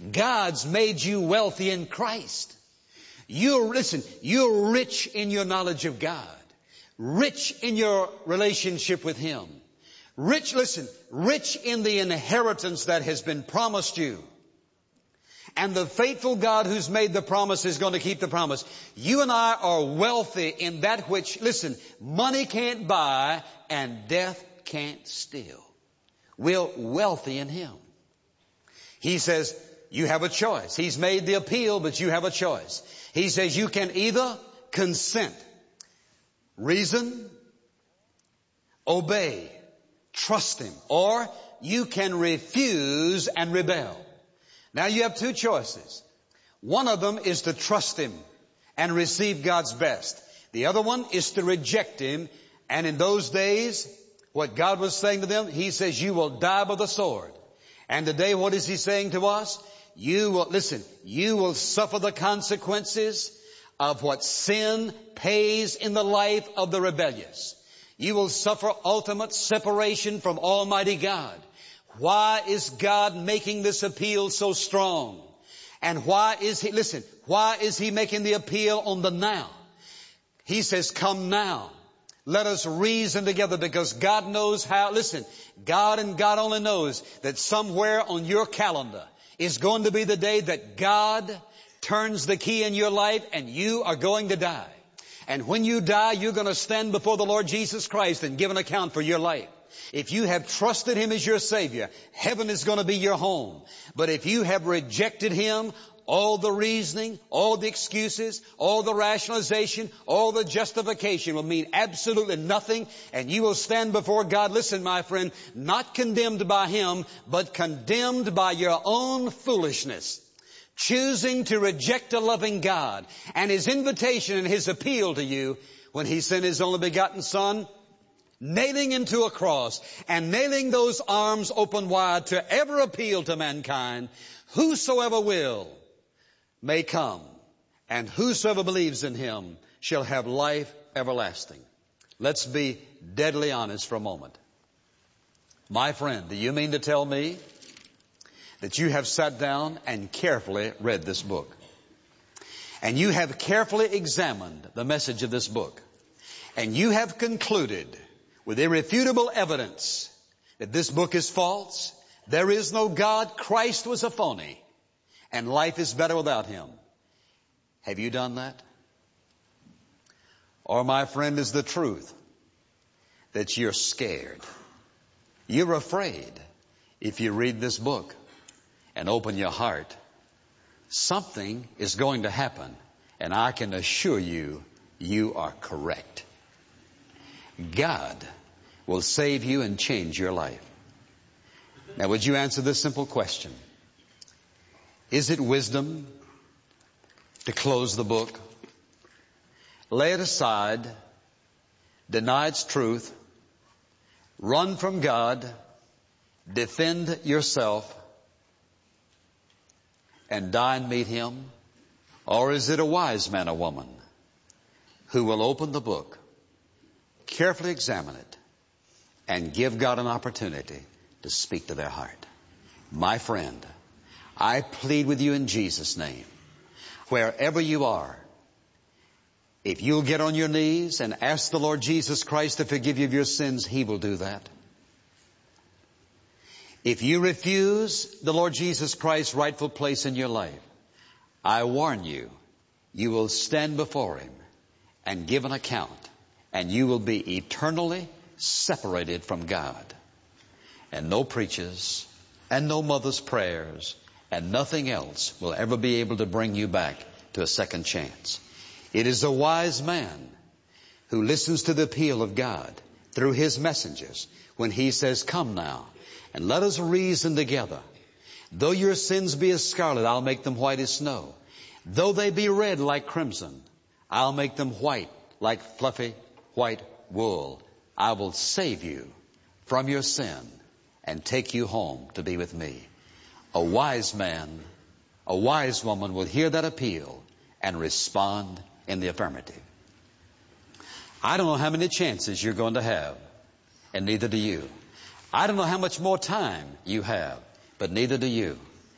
God's made you wealthy in Christ. You're rich in your knowledge of God. Rich in your relationship with Him. Rich in the inheritance that has been promised you. And the faithful God who's made the promise is going to keep the promise. You and I are wealthy in that which, money can't buy and death can't steal. We're wealthy in Him. He says, you have a choice. He's made the appeal, but you have a choice. He says you can either consent, reason, obey, trust Him, or you can refuse and rebel. Now you have two choices. One of them is to trust Him and receive God's best. The other one is to reject Him. And in those days, what God was saying to them, He says, you will die by the sword. And today, what is He saying to us? You will suffer the consequences of what sin pays in the life of the rebellious. You will suffer ultimate separation from Almighty God. Why is God making this appeal so strong? And why is He making the appeal on the now? He says, come now. Let us reason together, because God knows how. God and God only knows that somewhere on your calendar is going to be the day that God turns the key in your life and you are going to die. And when you die, you're going to stand before the Lord Jesus Christ and give an account for your life. If you have trusted Him as your Savior, heaven is going to be your home. But if you have rejected Him, all the reasoning, all the excuses, all the rationalization, all the justification will mean absolutely nothing, and you will stand before God, my friend, not condemned by Him, but condemned by your own foolishness. Choosing to reject a loving God and His invitation and His appeal to you when He sent His only begotten Son, nailing Him to a cross and nailing those arms open wide to ever appeal to mankind, whosoever will may come, and whosoever believes in Him shall have life everlasting. Let's be deadly honest for a moment. My friend, do you mean to tell me that you have sat down and carefully read this book? And you have carefully examined the message of this book. And you have concluded with irrefutable evidence that this book is false, there is no God, Christ was a phony, and life is better without Him. Have you done that? Or, my friend, is the truth that you're scared? You're afraid. If you read this book and open your heart, something is going to happen, and I can assure you, you are correct. God will save you and change your life. Now, would you answer this simple question? Is it wisdom to close the book, lay it aside, deny its truth, run from God, defend yourself, and die and meet Him? Or is it a wise man or woman who will open the book, carefully examine it, and give God an opportunity to speak to their heart? My friend, I plead with you in Jesus' name, wherever you are, if you'll get on your knees and ask the Lord Jesus Christ to forgive you of your sins, He will do that. If you refuse the Lord Jesus Christ's rightful place in your life, I warn you, you will stand before Him and give an account, and you will be eternally separated from God. And no preachers and no mother's prayers and nothing else will ever be able to bring you back to a second chance. It is a wise man who listens to the appeal of God through His messengers when He says, come now, and let us reason together. Though your sins be as scarlet, I'll make them white as snow. Though they be red like crimson, I'll make them white like fluffy white wool. I will save you from your sin and take you home to be with me. A wise man, a wise woman will hear that appeal and respond in the affirmative. I don't know how many chances you're going to have, and neither do you. I don't know how much more time you have, but neither do you.